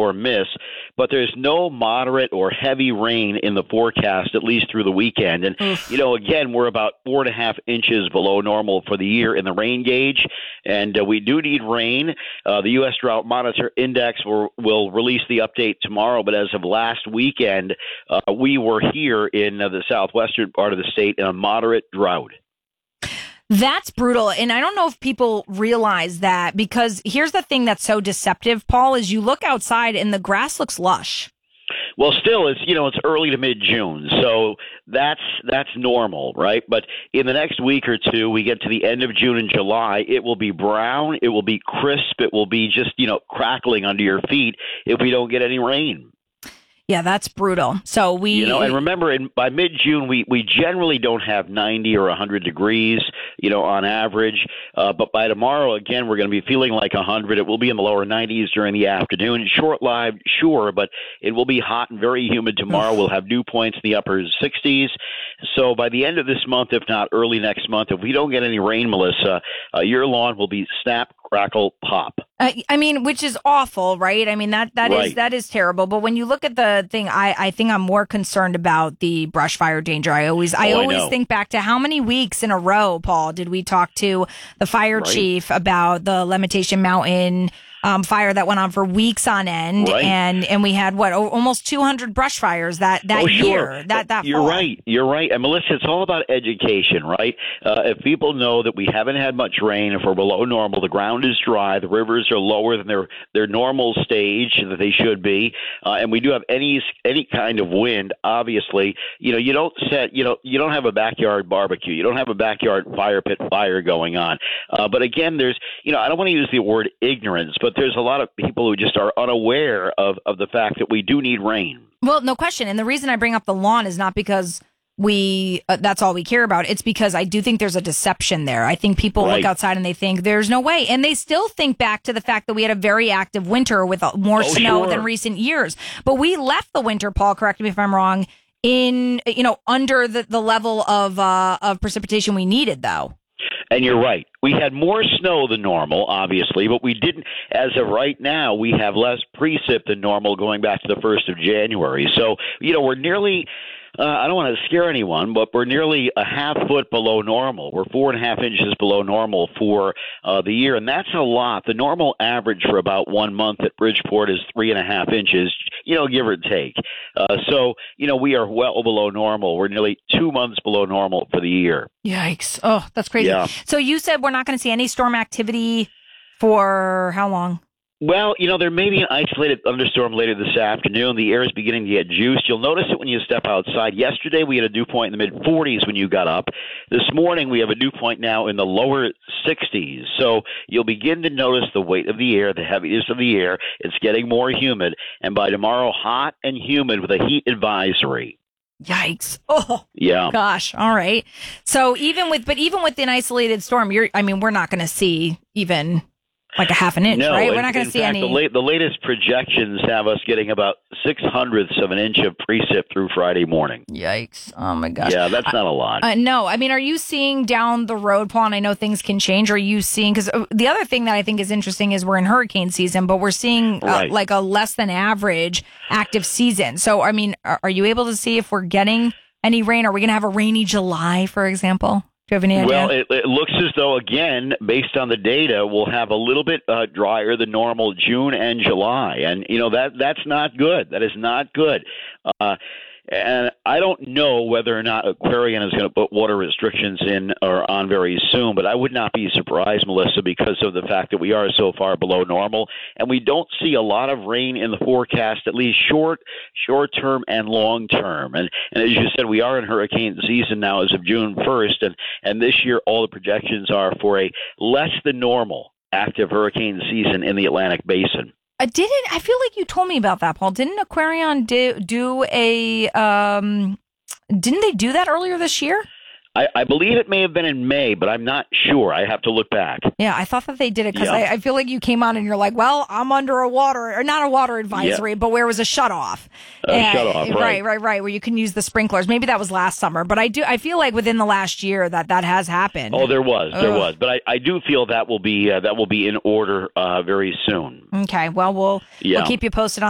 or miss, but there's no moderate or heavy rain in the forecast, at least through the weekend. And, again, we're about 4.5 inches below normal for the year in the rain gauge, and we do need rain. The U.S. Drought Monitor Index will release the update tomorrow, but as of last weekend, we were here in the southwestern part of the state in a moderate drought. That's brutal. And I don't know if people realize that, because here's the thing that's so deceptive, Paul, is you look outside and the grass looks lush. Well, still, it's early to mid-June, so that's normal, right? But in the next week or two, we get to the end of June and July, it will be brown, it will be crisp, it will be just, crackling under your feet if we don't get any rain. Yeah, that's brutal. So and remember, by mid-June, we generally don't have 90 or 100 degrees, on average. But by tomorrow, again, we're going to be feeling like 100. It will be in the lower 90s during the afternoon. Short-lived, sure, but it will be hot and very humid tomorrow. We'll have dew points in the upper 60s. So by the end of this month, if not early next month, if we don't get any rain, Melissa, your lawn will be snap, crackle, pop. Which is awful, right? That is terrible. But when you look at the thing, I think I'm more concerned about the brush fire danger. I always think back to how many weeks in a row, Paul, did we talk to the fire chief about the Limitation Mountain fire that went on for weeks on end, and we had almost 200 brush fires that year. That You're right. And Melissa, it's all about education, right? If people know that we haven't had much rain, if we're below normal, the ground is dry, the rivers are lower than their normal stage that they should be, and we do have any kind of wind. Obviously, you don't have a backyard barbecue, you don't have a backyard fire pit fire going on. But again, there's I don't want to use the word ignorance, but there's a lot of people who just are unaware of the fact that we do need rain. Well, no question. And the reason I bring up the lawn is not because that's all we care about. It's because I do think there's a deception there. I think people look outside and they think there's no way. And they still think back to the fact that we had a very active winter with more snow than recent years. But we left the winter, Paul, correct me if I'm wrong, in, under the level of precipitation we needed, though. And you're right. We had more snow than normal, obviously, but we didn't. As of right now, we have less precip than normal going back to the 1st of January. So, we're nearly, I don't want to scare anyone, but we're nearly a half foot below normal. We're 4.5 inches below normal for the year, and that's a lot. The normal average for about 1 month at Bridgeport is 3.5 inches, give or take. So, we are well below normal. We're nearly 2 months below normal for the year. Yikes. Oh, that's crazy. Yeah. So you said we're not going to see any storm activity for how long? Well, there may be an isolated thunderstorm later this afternoon. The air is beginning to get juiced. You'll notice it when you step outside. Yesterday, we had a dew point in the mid-40s when you got up. This morning, we have a dew point now in the lower 60s. So you'll begin to notice the weight of the air, the heaviness of the air. It's getting more humid. And by tomorrow, hot and humid with a heat advisory. Yikes. Oh, yeah. Gosh. All right. So even with an isolated storm, we're not going to see even like a half an inch, right? We're not going to see any. The latest projections have us getting about 0.06 of an inch of precip through Friday morning. Yikes. Oh, my gosh. Yeah, that's not a lot. No. Are you seeing down the road, Paul, and I know things can change, are you seeing, because the other thing that I think is interesting is we're in hurricane season, but we're seeing like a less than average active season. So, are you able to see if we're getting any rain? Are we going to have a rainy July, for example? Do you have any idea? Well, it looks as though, again, based on the data, we'll have a little bit drier than normal June and July. And, that's not good. That is not good. And I don't know whether or not Aquarion is going to put water restrictions in or on very soon, but I would not be surprised, Melissa, because of the fact that we are so far below normal, and we don't see a lot of rain in the forecast, at least short term and long term. And as you said, we are in hurricane season now as of June 1st, and this year all the projections are for a less than normal active hurricane season in the Atlantic Basin. I feel like you told me about that, Paul. Didn't Aquarion do didn't they do that earlier this year? I believe it may have been in May, but I'm not sure. I have to look back. Yeah, I thought that they did it because I feel like you came on and you're like, well, I'm under not a water advisory, but where it was a shutoff. Shutoff, right. Right, where you can use the sprinklers. Maybe that was last summer, but I feel like within the last year that has happened. Oh, there was. But I do feel that will be in order very soon. Okay, well, we'll keep you posted on